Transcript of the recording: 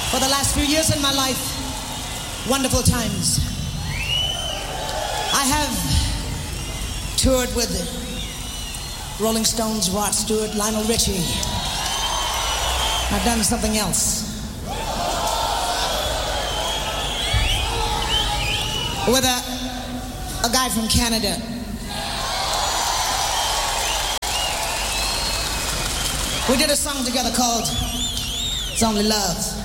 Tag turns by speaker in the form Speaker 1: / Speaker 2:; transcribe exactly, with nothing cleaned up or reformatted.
Speaker 1: For the last few years in my life, wonderful times. I have toured with Rolling Stones, Rod Stewart, Lionel Richie. I've done something else. With a, a guy from Canada. We did a song together called It's Only Love.